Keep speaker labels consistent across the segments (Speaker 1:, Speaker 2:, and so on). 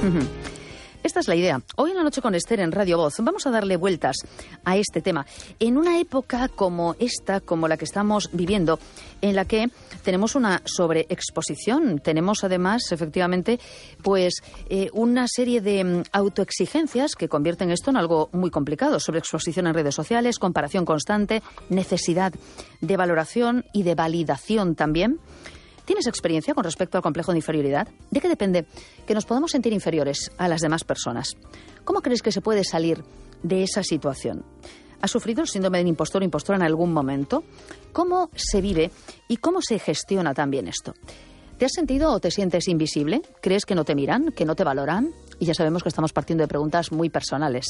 Speaker 1: Esta es la idea. Hoy en La Noche con Esther en Radio Voz vamos a darle vueltas a este tema. En una época como esta, como la que estamos viviendo, en la que tenemos una sobreexposición, tenemos además, efectivamente, pues una serie de autoexigencias que convierten esto en algo muy complicado. Sobreexposición en redes sociales, comparación constante, necesidad de valoración y de validación también. ¿Tienes experiencia con respecto al complejo de inferioridad? ¿De qué depende que nos podamos sentir inferiores a las demás personas? ¿Cómo crees que se puede salir de esa situación? ¿Has sufrido el síndrome del impostor o impostora en algún momento? ¿Cómo se vive y cómo se gestiona también esto? ¿Te has sentido o te sientes invisible? ¿Crees que no te miran, que no te valoran? Y ya sabemos que estamos partiendo de preguntas muy personales,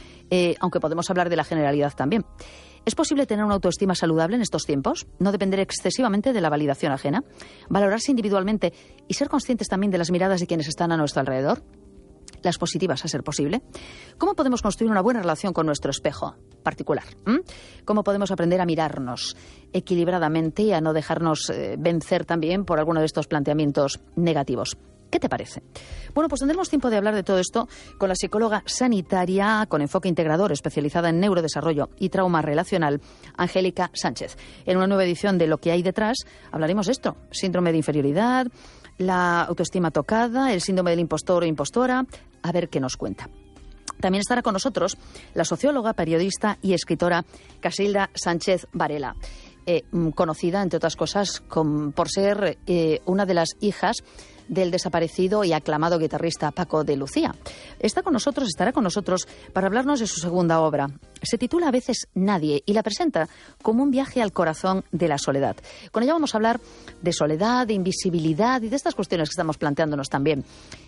Speaker 1: aunque podemos hablar de la generalidad también. ¿Es posible tener una autoestima saludable en estos tiempos? ¿No depender excesivamente de la validación ajena? ¿Valorarse individualmente y ser conscientes también de las miradas de quienes están a nuestro alrededor? Las positivas, a ser posible. ¿Cómo podemos construir una buena relación con nuestro espejo particular? ¿Cómo podemos aprender a mirarnos equilibradamente y a no dejarnos vencer también por alguno de estos planteamientos negativos? ¿Qué te parece? Bueno, pues tendremos tiempo de hablar de todo esto con la psicóloga sanitaria con enfoque integrador especializada en neurodesarrollo y trauma relacional, Angélica Sánchez. En una nueva edición de Lo que hay detrás hablaremos de esto: síndrome de inferioridad, la autoestima tocada, el síndrome del impostor o impostora. A ver qué nos cuenta. También estará con nosotros la socióloga, periodista y escritora Casilda Sánchez Varela, conocida, entre otras cosas, por ser una de las hijas del desaparecido y aclamado guitarrista Paco de Lucía. Estará con nosotros para hablarnos de su segunda obra. Se titula A veces Nadie y la presenta como un viaje al corazón de la soledad. Con ella vamos a hablar de soledad, de invisibilidad y de estas cuestiones que estamos planteándonos también.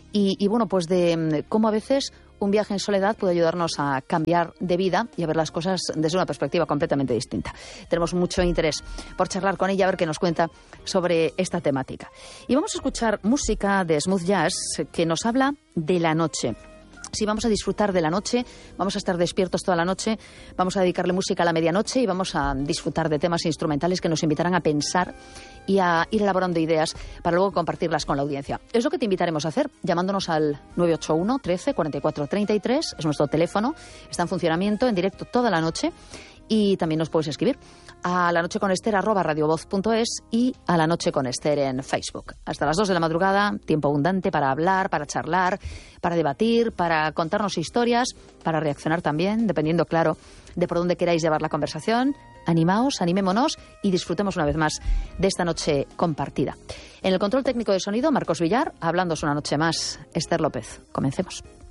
Speaker 1: Y bueno, pues de cómo a veces un viaje en soledad puede ayudarnos a cambiar de vida y a ver las cosas desde una perspectiva completamente distinta. Tenemos mucho interés por charlar con ella, a ver qué nos cuenta sobre esta temática. Y vamos a escuchar música de smooth jazz que nos habla de la noche. Sí, vamos a disfrutar de la noche, vamos a estar despiertos toda la noche, vamos a dedicarle música a la medianoche y vamos a disfrutar de temas instrumentales que nos invitarán a pensar y a ir elaborando ideas para luego compartirlas con la audiencia. Es lo que te invitaremos a hacer, llamándonos al 981 13 44 33, es nuestro teléfono, está en funcionamiento en directo toda la noche. Y también nos puedes escribir a lanocheconester@radiovoz.es y a La Noche con Esther en Facebook. Hasta las 2 de la madrugada, tiempo abundante para hablar, para charlar, para debatir, para contarnos historias, para reaccionar también, dependiendo, claro, de por dónde queráis llevar la conversación. Animaos, animémonos y disfrutemos una vez más de esta noche compartida. En el control técnico de sonido, Marcos Villar, hablándoos una noche más, Esther López. Comencemos.